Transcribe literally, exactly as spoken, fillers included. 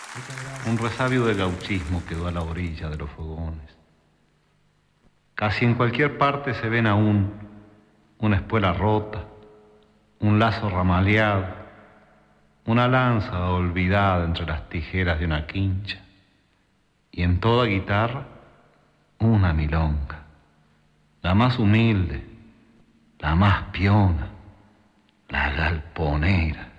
Un resabio de gauchismo quedó a la orilla de los fogones. Casi en cualquier parte se ven aún una espuela rota, un lazo ramaleado, una lanza olvidada entre las tijeras de una quincha, y en toda guitarra una milonga, la más humilde, la más piona, la galponera.